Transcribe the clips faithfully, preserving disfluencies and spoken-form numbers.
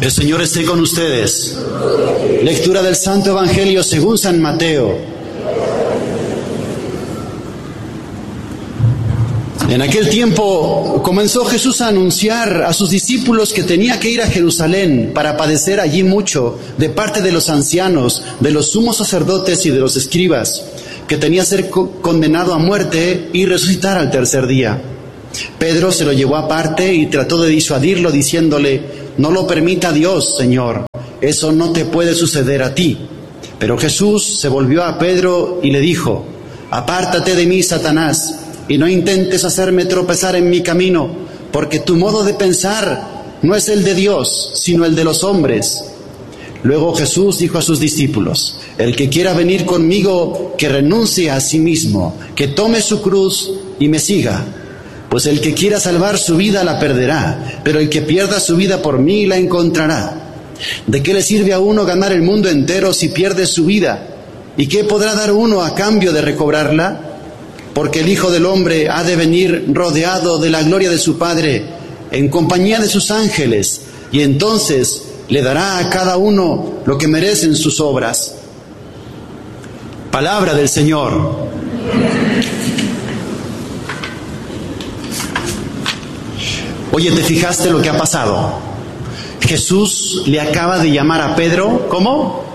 El Señor esté con ustedes. Lectura del Santo Evangelio según San Mateo. En aquel tiempo comenzó Jesús a anunciar a sus discípulos que tenía que ir a Jerusalén para padecer allí mucho de parte de los ancianos, de los sumos sacerdotes y de los escribas, que tenía que ser condenado a muerte y resucitar al tercer día. Pedro se lo llevó aparte y trató de disuadirlo diciéndole: no lo permita Dios, Señor, eso no te puede suceder a ti. Pero Jesús se volvió a Pedro y le dijo: apártate de mí, Satanás, y no intentes hacerme tropezar en mi camino, porque tu modo de pensar no es el de Dios, sino el de los hombres. Luego Jesús dijo a sus discípulos: el que quiera venir conmigo, que renuncie a sí mismo, que tome su cruz y me siga. Pues el que quiera salvar su vida la perderá, pero el que pierda su vida por mí la encontrará. ¿De qué le sirve a uno ganar el mundo entero si pierde su vida? ¿Y qué podrá dar uno a cambio de recobrarla? Porque el Hijo del Hombre ha de venir rodeado de la gloria de su Padre, en compañía de sus ángeles, y entonces le dará a cada uno lo que merecen sus obras. Palabra del Señor. Oye, ¿te fijaste lo que ha pasado? Jesús le acaba de llamar a Pedro, ¿cómo?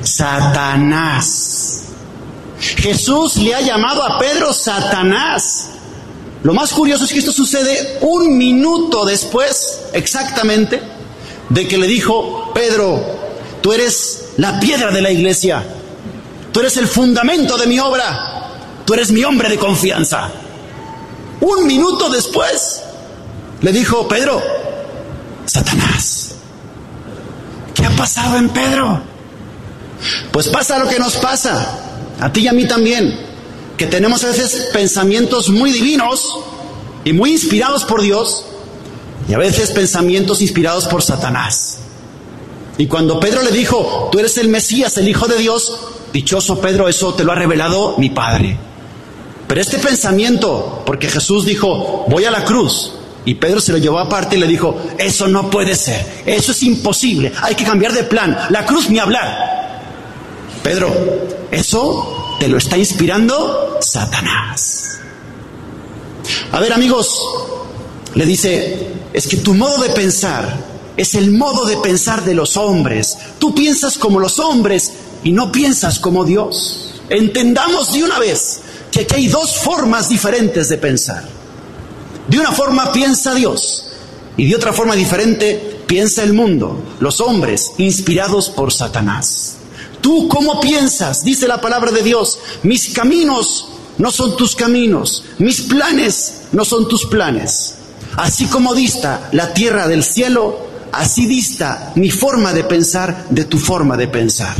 Satanás. Jesús le ha llamado a Pedro Satanás. Lo más curioso es que esto sucede un minuto después, exactamente, de que le dijo: Pedro, tú eres la piedra de la iglesia, tú eres el fundamento de mi obra, tú eres mi hombre de confianza. Un minuto después le dijo: Pedro, Satanás. ¿Qué ha pasado en Pedro? Pues pasa lo que nos pasa, a ti y a mí también, que tenemos a veces pensamientos muy divinos y muy inspirados por Dios, y a veces pensamientos inspirados por Satanás. Y cuando Pedro le dijo: tú eres el Mesías, el Hijo de Dios, dichoso Pedro, eso te lo ha revelado mi Padre. Pero este pensamiento, porque Jesús dijo: voy a la cruz, y Pedro se lo llevó aparte y le dijo: eso no puede ser, eso es imposible, hay que cambiar de plan, la cruz ni hablar. Pedro, eso te lo está inspirando Satanás. A ver, amigos, le dice: es que tu modo de pensar es el modo de pensar de los hombres. Tú piensas como los hombres y no piensas como Dios. Entendamos de una vez que aquí hay dos formas diferentes de pensar. De una forma piensa Dios y de otra forma diferente piensa el mundo, los hombres inspirados por Satanás. ¿Tú cómo piensas? Dice la palabra de Dios: mis caminos no son tus caminos, mis planes no son tus planes. Así como dista la tierra del cielo, así dista mi forma de pensar de tu forma de pensar.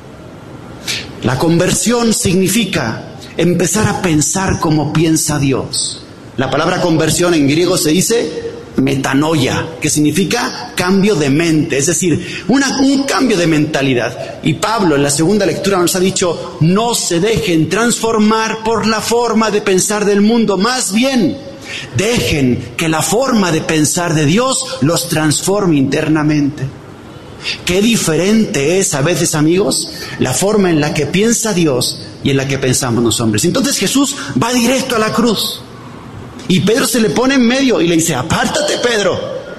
La conversión significa empezar a pensar como piensa Dios. La palabra conversión en griego se dice metanoia, que significa cambio de mente, es decir, una, un cambio de mentalidad. Y Pablo en la segunda lectura nos ha dicho: no se dejen transformar por la forma de pensar del mundo, más bien dejen que la forma de pensar de Dios los transforme internamente. Qué diferente es a veces, amigos, la forma en la que piensa Dios y en la que pensamos los hombres. Entonces Jesús va directo a la cruz. Y Pedro se le pone en medio y le dice: apártate, Pedro,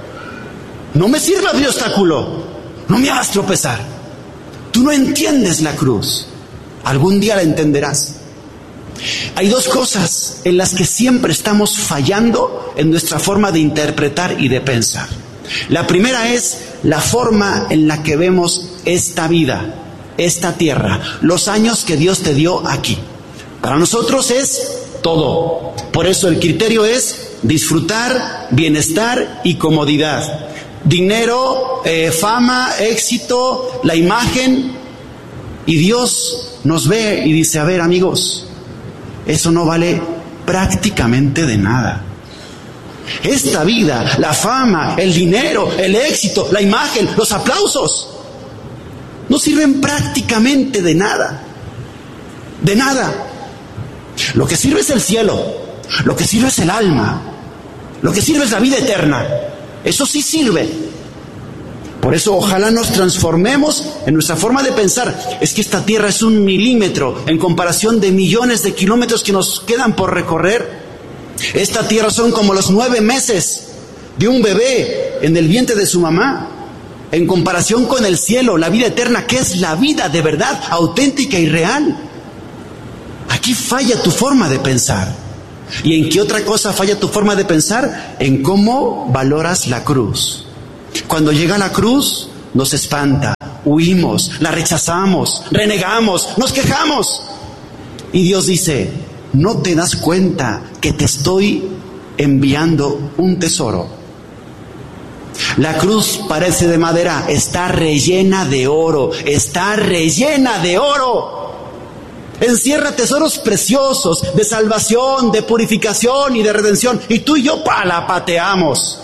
no me sirvas de obstáculo, no me hagas tropezar. Tú no entiendes la cruz, algún día la entenderás. Hay dos cosas en las que siempre estamos fallando en nuestra forma de interpretar y de pensar. La primera es la forma en la que vemos esta vida, esta tierra, los años que Dios te dio aquí. Para nosotros es todo. Por eso el criterio es disfrutar, bienestar y comodidad. Dinero, eh, fama, éxito, la imagen. Y Dios nos ve y dice: a ver, amigos, eso no vale prácticamente de nada. Esta vida, la fama, el dinero, el éxito, la imagen, los aplausos, no sirven prácticamente de nada. De nada. Lo que sirve es el cielo, lo que sirve es el alma, lo que sirve es la vida eterna. Eso sí sirve. Por eso ojalá nos transformemos en nuestra forma de pensar. Es que esta tierra es un milímetro en comparación de millones de kilómetros que nos quedan por recorrer. Esta tierra son como los nueve meses de un bebé en el vientre de su mamá, en comparación con el cielo, la vida eterna, que es la vida de verdad, auténtica y real. Aquí falla tu forma de pensar. ¿Y en qué otra cosa falla tu forma de pensar? En cómo valoras la cruz. Cuando llega la cruz, nos espanta, huimos, la rechazamos, renegamos, nos quejamos. Y Dios dice: ¿no te das cuenta que te estoy enviando un tesoro? La cruz parece de madera, está rellena de oro, está rellena de oro. Encierra tesoros preciosos de salvación, de purificación y de redención. Y tú y yo palapateamos.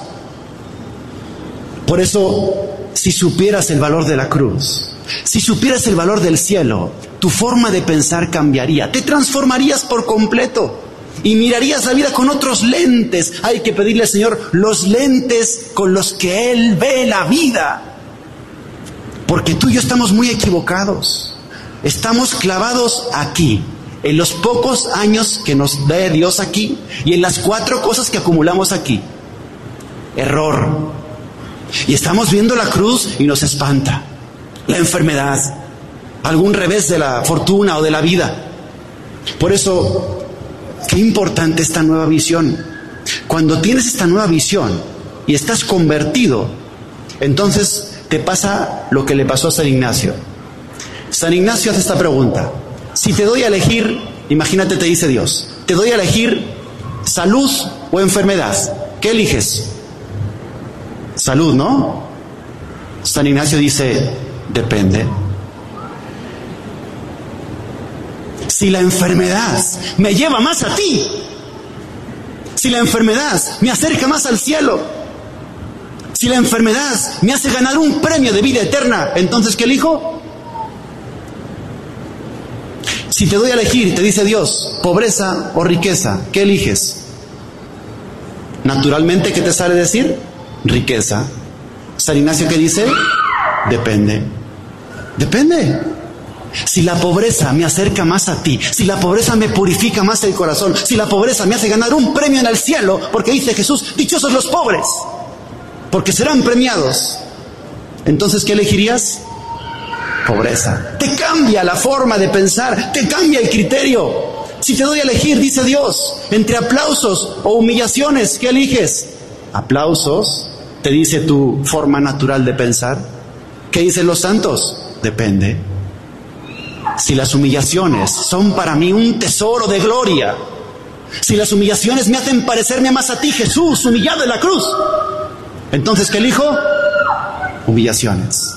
Por eso, si supieras el valor de la cruz, si supieras el valor del cielo, tu forma de pensar cambiaría. Te transformarías por completo y mirarías la vida con otros lentes. Hay que pedirle al Señor los lentes con los que Él ve la vida. Porque tú y yo estamos muy equivocados. Estamos clavados aquí, en los pocos años que nos dé Dios aquí y en las cuatro cosas que acumulamos aquí. Error. Y estamos viendo la cruz y nos espanta. La enfermedad, algún revés de la fortuna o de la vida. Por eso, qué importante esta nueva visión. Cuando tienes esta nueva visión y estás convertido, entonces te pasa lo que le pasó a San Ignacio. San Ignacio hace esta pregunta: si te doy a elegir, imagínate, te dice Dios, te doy a elegir salud o enfermedad, ¿qué eliges? Salud, ¿no? San Ignacio dice: depende. Si la enfermedad me lleva más a ti, si la enfermedad me acerca más al cielo, si la enfermedad me hace ganar un premio de vida eterna, entonces ¿qué elijo? Si te doy a elegir, te dice Dios, pobreza o riqueza, ¿qué eliges? Naturalmente, ¿qué te sale decir? Riqueza. San Ignacio, ¿qué dice? Depende. Depende. Si la pobreza me acerca más a ti, si la pobreza me purifica más el corazón, si la pobreza me hace ganar un premio en el cielo, porque dice Jesús, dichosos los pobres, porque serán premiados, entonces ¿qué elegirías? Pobreza. Te cambia la forma de pensar, te cambia el criterio. Si te doy a elegir, dice Dios, entre aplausos o humillaciones, ¿qué eliges? Aplausos, te dice tu forma natural de pensar. ¿Qué dicen los santos? Depende. Si las humillaciones son para mí un tesoro de gloria, si las humillaciones me hacen parecerme más a ti, Jesús, humillado en la cruz, entonces ¿qué elijo? Humillaciones.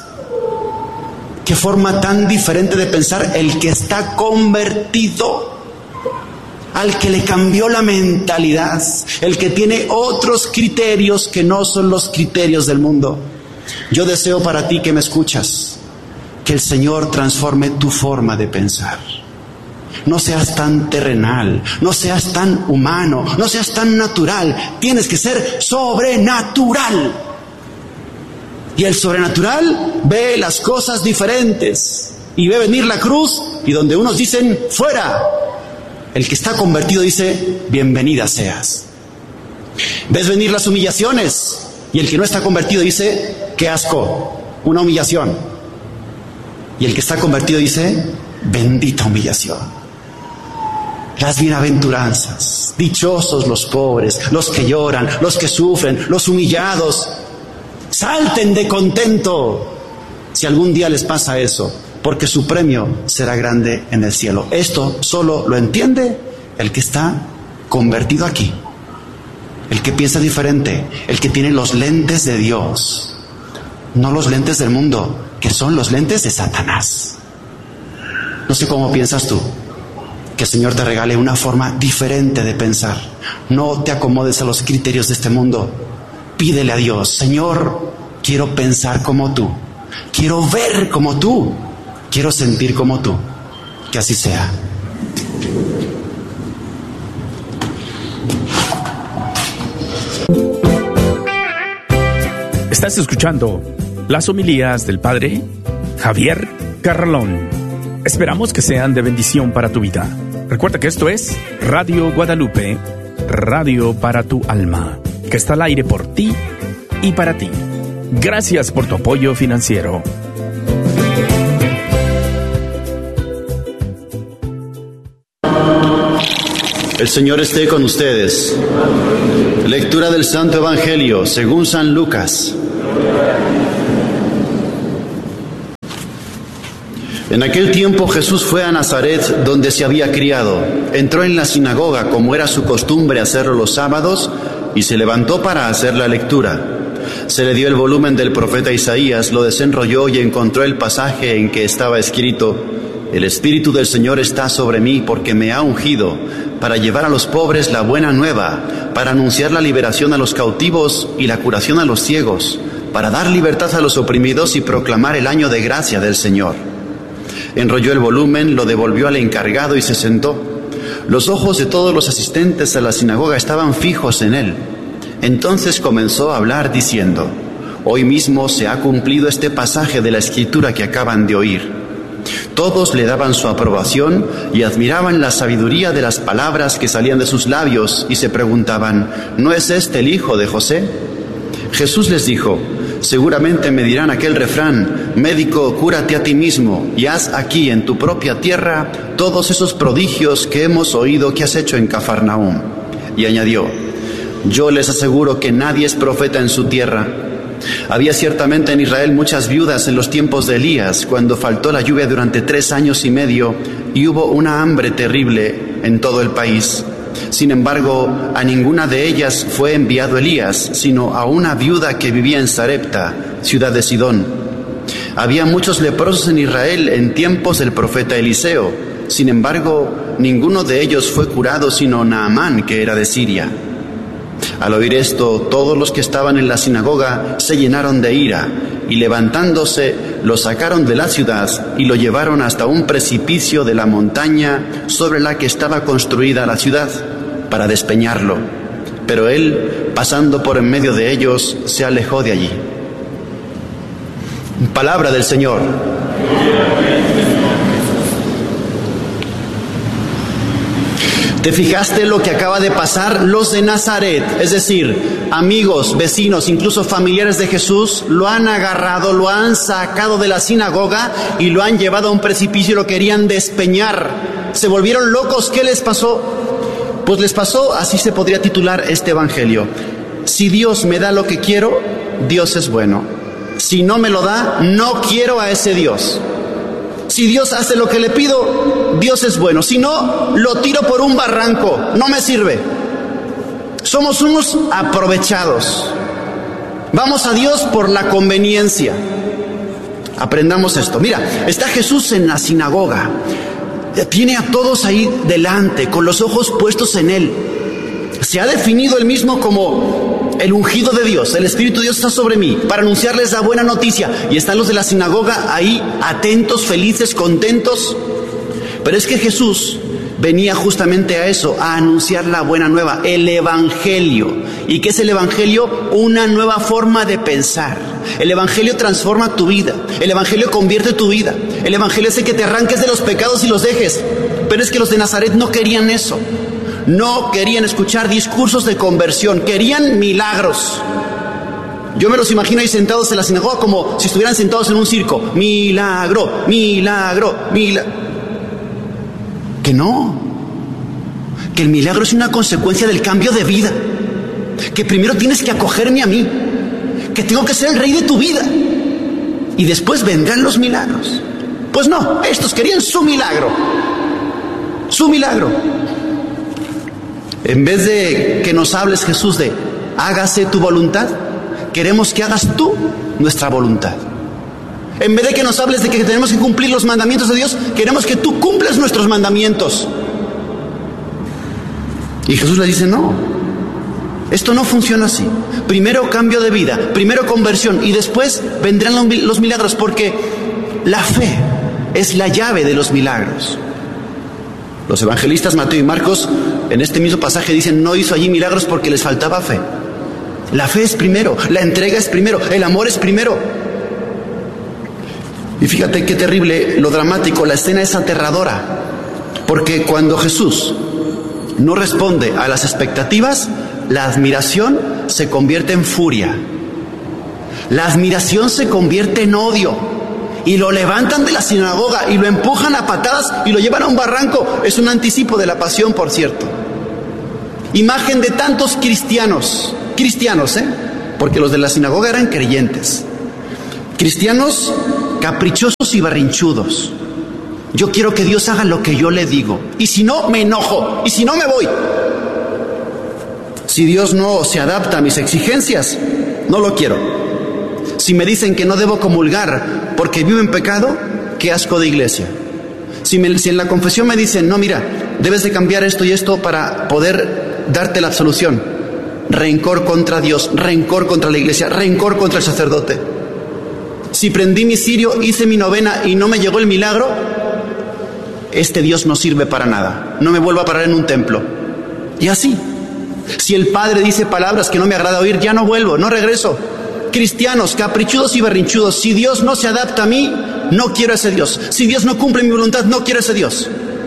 Qué forma tan diferente de pensar el que está convertido, al que le cambió la mentalidad, el que tiene otros criterios que no son los criterios del mundo. Yo deseo para ti que me escuchas, que el Señor transforme tu forma de pensar. No seas tan terrenal, no seas tan humano, no seas tan natural. Tienes que ser sobrenatural. Y el sobrenatural ve las cosas diferentes y ve venir la cruz, y donde unos dicen fuera, el que está convertido dice bienvenida seas. Ves venir las humillaciones y el que no está convertido dice qué asco, una humillación. Y el que está convertido dice bendita humillación. Las bienaventuranzas, dichosos los pobres, los que lloran, los que sufren, los humillados. Salten de contento si algún día les pasa eso, porque su premio será grande en el cielo. Esto solo lo entiende el que está convertido aquí, el que piensa diferente, el que tiene los lentes de Dios, no los lentes del mundo, que son los lentes de Satanás. No sé cómo piensas tú. Que el Señor te regale una forma diferente de pensar. No te acomodes a los criterios de este mundo. Pídele a Dios: Señor, quiero pensar como tú, quiero ver como tú, quiero sentir como tú. Que así sea. Estás escuchando las homilías del Padre Javier Carralón. Esperamos que sean de bendición para tu vida. Recuerda que esto es Radio Guadalupe, radio para tu alma, que está al aire por ti y para ti. Gracias por tu apoyo financiero. El Señor esté con ustedes. Lectura del Santo Evangelio según San Lucas. En aquel tiempo Jesús fue a Nazaret, donde se había criado. Entró en la sinagoga, como era su costumbre hacerlo los sábados, y se levantó para hacer la lectura. Se le dio el volumen del profeta Isaías, lo desenrolló y encontró el pasaje en que estaba escrito: El Espíritu del Señor está sobre mí, porque me ha ungido para llevar a los pobres la buena nueva, para anunciar la liberación a los cautivos y la curación a los ciegos, para dar libertad a los oprimidos y proclamar el año de gracia del Señor. Enrolló el volumen, lo devolvió al encargado y se sentó. Los ojos de todos los asistentes a la sinagoga estaban fijos en él. Entonces comenzó a hablar diciendo: Hoy mismo se ha cumplido este pasaje de la Escritura que acaban de oír. Todos le daban su aprobación y admiraban la sabiduría de las palabras que salían de sus labios y se preguntaban: ¿no es este el hijo de José? Jesús les dijo: Seguramente me dirán aquel refrán: médico, cúrate a ti mismo y haz aquí en tu propia tierra todos esos prodigios que hemos oído que has hecho en Cafarnaúm. Y añadió: Yo les aseguro que nadie es profeta en su tierra. Había ciertamente en Israel muchas viudas en los tiempos de Elías, cuando faltó la lluvia durante tres años y medio y hubo una hambre terrible en todo el país. Sin embargo, a ninguna de ellas fue enviado Elías, sino a una viuda que vivía en Sarepta, ciudad de Sidón. Había muchos leprosos en Israel en tiempos del profeta Eliseo. Sin embargo, ninguno de ellos fue curado, sino Naamán, que era de Siria. Al oír esto, todos los que estaban en la sinagoga se llenaron de ira, y levantándose, lo sacaron de la ciudad y lo llevaron hasta un precipicio de la montaña sobre la que estaba construida la ciudad, para despeñarlo. Pero él, pasando por en medio de ellos, se alejó de allí. Palabra del Señor. ¿Te fijaste lo que acaba de pasar? Los de Nazaret, es decir, amigos, vecinos, incluso familiares de Jesús, lo han agarrado, lo han sacado de la sinagoga y lo han llevado a un precipicio y lo querían despeñar. Se volvieron locos. ¿Qué les pasó? Pues les pasó, así se podría titular este evangelio: si Dios me da lo que quiero, Dios es bueno. Si no me lo da, no quiero a ese Dios. Si Dios hace lo que le pido, Dios es bueno. Si no, lo tiro por un barranco. No me sirve. Somos unos aprovechados. Vamos a Dios por la conveniencia. Aprendamos esto. Mira, está Jesús en la sinagoga. Tiene a todos ahí delante, con los ojos puestos en Él. Se ha definido Él mismo como el ungido de Dios. El Espíritu de Dios está sobre mí para anunciarles la buena noticia. Y están los de la sinagoga ahí, atentos, felices, contentos. Pero es que Jesús venía justamente a eso, a anunciar la buena nueva, el Evangelio. ¿Y qué es el Evangelio? Una nueva forma de pensar. El Evangelio transforma tu vida. El Evangelio convierte tu vida. El Evangelio hace que te arranques de los pecados y los dejes. Pero es que los de Nazaret no querían eso. No querían escuchar discursos de conversión, querían milagros. Yo me los imagino ahí sentados en la sinagoga como si estuvieran sentados en un circo. Milagro, milagro, milagro. Que no. Que el milagro es una consecuencia del cambio de vida. Que primero tienes que acogerme a mí. Que tengo que ser el rey de tu vida. Y después vendrán los milagros. Pues no, estos querían su milagro. Su milagro. En vez de que nos hables, Jesús, de hágase tu voluntad, queremos que hagas tú nuestra voluntad. En vez de que nos hables de que tenemos que cumplir los mandamientos de Dios, queremos que tú cumplas nuestros mandamientos. Y Jesús le dice: no, esto no funciona así. Primero cambio de vida, primero conversión y después vendrán los milagros, porque la fe es la llave de los milagros. Los evangelistas Mateo y Marcos en este mismo pasaje dicen: no hizo allí milagros porque les faltaba fe. La fe es primero, la entrega es primero, el amor es primero. Y fíjate qué terrible, lo dramático, la escena es aterradora, porque cuando Jesús no responde a las expectativas, la admiración se convierte en furia. La admiración se convierte en odio. Y lo levantan de la sinagoga y lo empujan a patadas y lo llevan a un barranco. Es un anticipo de la pasión, por cierto. Imagen de tantos cristianos, cristianos, ¿eh? Porque los de la sinagoga eran creyentes. Cristianos caprichosos y berrinchudos. Yo quiero que Dios haga lo que yo le digo. Y si no, me enojo. Y si no, me voy. Si Dios no se adapta a mis exigencias, no lo quiero. Si me dicen que no debo comulgar porque vivo en pecado, qué asco de iglesia. Si, me, si en la confesión me dicen, no, mira, debes de cambiar esto y esto para poder darte la absolución. Rencor contra Dios, rencor contra la iglesia, rencor contra el sacerdote. Si prendí mi cirio, hice mi novena y no me llegó el milagro, este Dios no sirve para nada. No me vuelvo a parar en un templo. Y así. Si el Padre dice palabras que no me agrada oír, ya no vuelvo, no regreso. Cristianos, caprichudos y berrinchudos, si Dios no se adapta a mí, no quiero ese Dios. Si Dios no cumple mi voluntad, no quiero ese Dios.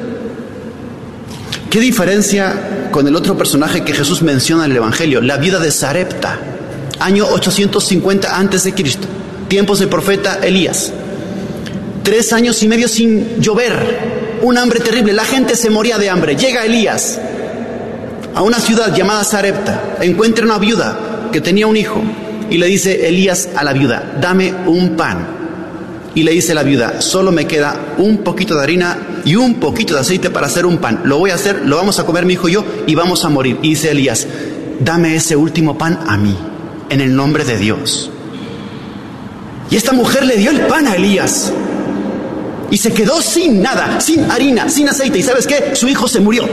¿Qué diferencia con el otro personaje que Jesús menciona en el Evangelio? La viuda de Sarepta, año ochocientos cincuenta antes de Cristo, tiempos del profeta Elías. Tres años y medio sin llover, un hambre terrible, la gente se moría de hambre. Llega Elías a una ciudad llamada Sarepta, encuentra una viuda que tenía un hijo y le dice Elías a la viuda, dame un pan. Y le dice la viuda, solo me queda un poquito de harina y un poquito de aceite para hacer un pan. Lo voy a hacer, lo vamos a comer mi hijo y yo y vamos a morir. Y dice Elías, dame ese último pan a mí, en el nombre de Dios. Y esta mujer le dio el pan a Elías y se quedó sin nada, sin harina, sin aceite. ¿Y sabes qué? Su hijo se murió.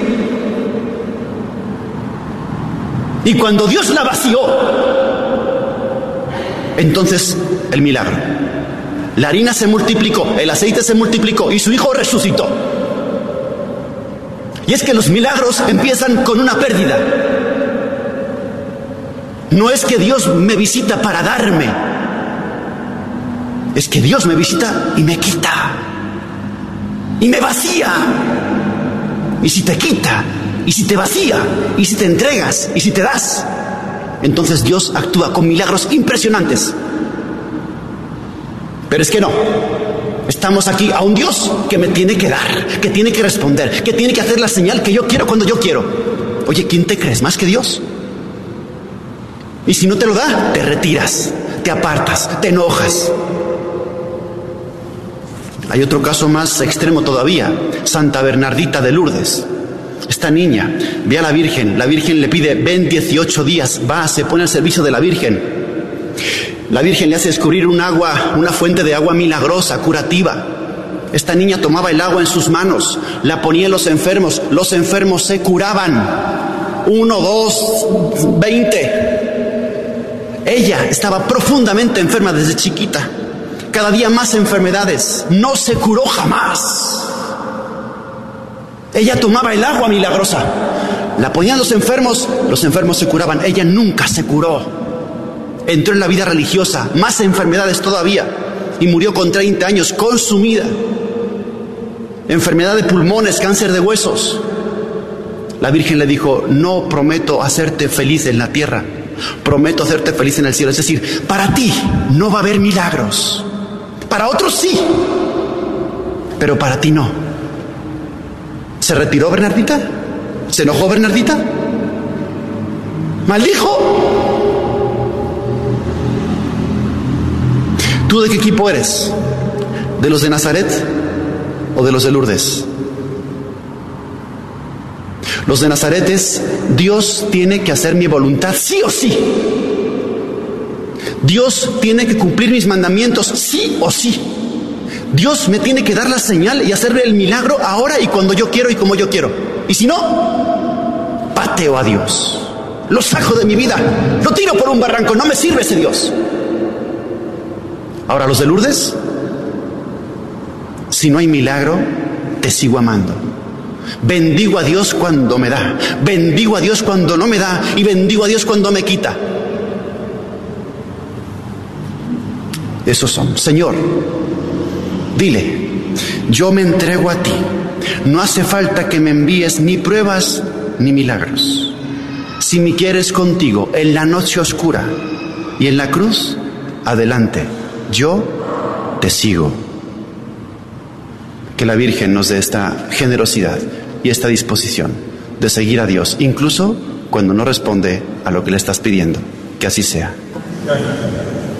Y cuando Dios la vació, entonces el milagro. La harina se multiplicó, el aceite se multiplicó y su hijo resucitó. Y es que los milagros empiezan con una pérdida. No es que Dios me visita para darme, es que Dios me visita y me quita. Y me vacía. Y si te quita, y si te vacía, y si te entregas, y si te das, entonces Dios actúa con milagros impresionantes. Pero es que no. Estamos aquí a un Dios que me tiene que dar, que tiene que responder, que tiene que hacer la señal que yo quiero cuando yo quiero. Oye, ¿quién te crees más que Dios? Y si no te lo da, te retiras, te apartas, te enojas. Hay otro caso más extremo todavía, Santa Bernardita de Lourdes. Esta niña ve a la Virgen, la Virgen le pide, ven dieciocho días, va, se pone al servicio de la Virgen. La Virgen le hace descubrir un agua, una fuente de agua milagrosa, curativa. Esta niña tomaba el agua en sus manos, la ponía en los enfermos, los enfermos se curaban. Uno, dos, veinte. Ella estaba profundamente enferma desde chiquita. Cada día más enfermedades. No se curó jamás. Ella tomaba el agua milagrosa, la ponían los enfermos, los enfermos se curaban. Ella nunca se curó. Entró en la vida religiosa, más enfermedades todavía, y murió con treinta años, consumida. Enfermedad de pulmones, cáncer de huesos. La Virgen le dijo, no prometo hacerte feliz en la tierra, prometo hacerte feliz en el cielo. Es decir, para ti no va a haber milagros, para otros sí, pero para ti no. ¿Se retiró Bernardita? ¿Se enojó Bernardita? ¿Maldijo? ¿Tú de qué equipo eres? ¿De los de Nazaret o de los de Lourdes? Los de Nazaret es, Dios tiene que hacer mi voluntad sí o sí. Dios tiene que cumplir mis mandamientos sí o sí. Dios me tiene que dar la señal y hacerle el milagro ahora y cuando yo quiero y como yo quiero. Y si no, pateo a Dios. Lo saco de mi vida, lo tiro por un barranco, no me sirve ese Dios. Ahora, los de Lourdes, si no hay milagro, te sigo amando. Bendigo a Dios cuando me da, bendigo a Dios cuando no me da y bendigo a Dios cuando me quita. Esos son, Señor, Dile, yo me entrego a ti. No hace falta que me envíes ni pruebas ni milagros. Si me quieres contigo en la noche oscura y en la cruz, adelante, yo te sigo. Que la Virgen nos dé esta generosidad y esta disposición de seguir a Dios, incluso cuando no responde a lo que le estás pidiendo. Que así sea.